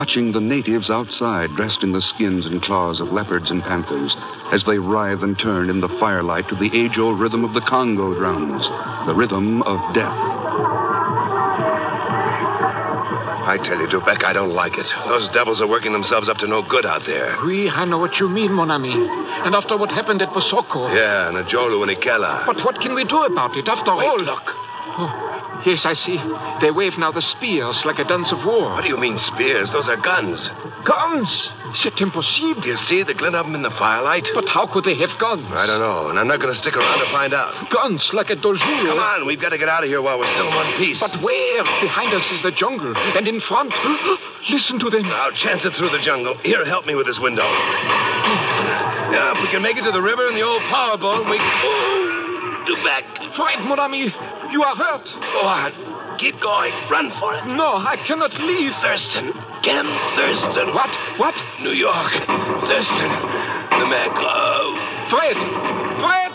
watching the natives outside dressed in the skins and claws of leopards and panthers as they writhe and turn in the firelight to the age-old rhythm of the Congo drums, the rhythm of death. I tell you, Dubek, I don't like it. Those devils are working themselves up to no good out there. Oui, I know what you mean, mon ami. And after what happened at Bosoko. Yeah, and Ajolu and Ikela. But what can we do about it after all? Look. Oh, yes, I see. They wave now the spears like a dance of war. What do you mean spears? Those are guns. Guns? C'est impossible. Do you see the glint of them in the firelight? But how could they have guns? I don't know, and I'm not going to stick around to find out. Guns like a dojour. Come on, we've got to get out of here while we're still in one piece. But where? Behind us is the jungle, and in front, listen to them. I'll chance it through the jungle. Here, help me with this window. Now, if we can make it to the river and the old power boat, we... Dubek. Fred, mon ami, you are hurt. Go on. Keep going. Run for it. No, I cannot leave. Thurston. Ken Thurston. What? What? New York. Thurston. The Maclo. Fred! Fred!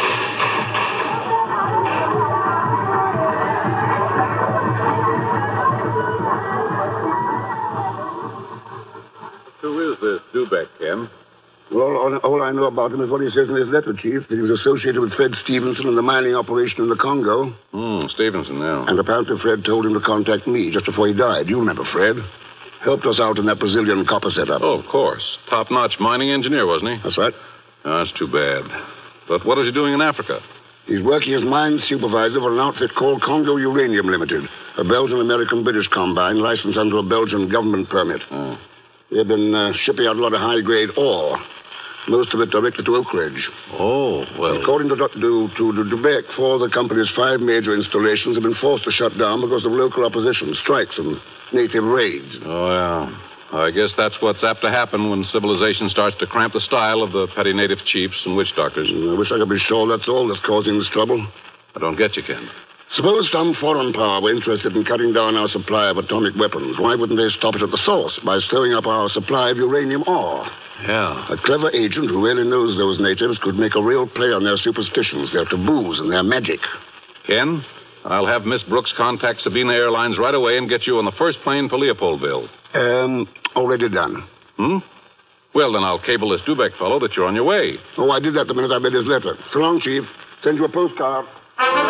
Who is this Dubek, Ken? Well, all I know about him is what he says in his letter, Chief, that he was associated with Fred Stevenson in the mining operation in the Congo. Stevenson, yeah. And apparently Fred told him to contact me just before he died. You remember Fred? Helped us out in that Brazilian copper setup. Oh, of course. Top-notch mining engineer, wasn't he? That's right. Oh, that's too bad. But what is he doing in Africa? He's working as mine supervisor for an outfit called Congo Uranium Limited, a Belgian-American-British combine licensed under a Belgian government permit. Oh. They've been shipping out a lot of high-grade ore, most of it directly to Oak Ridge. Oh, well... According to Dubek, 4 of the company's 5 major installations have been forced to shut down because of local opposition, strikes, and native raids. Oh, yeah. I guess that's what's apt to happen when civilization starts to cramp the style of the petty native chiefs and witch doctors. I wish I could be sure that's all that's causing this trouble. I don't get you, Ken. Suppose some foreign power were interested in cutting down our supply of atomic weapons. Why wouldn't they stop it at the source by stirring up our supply of uranium ore? Yeah. A clever agent who really knows those natives could make a real play on their superstitions, their taboos, and their magic. Ken, I'll have Miss Brooks contact Sabina Airlines right away and get you on the first plane for Leopoldville. Already done. Well, then I'll cable this Dubek fellow that you're on your way. Oh, I did that the minute I read his letter. So long, Chief. Send you a postcard.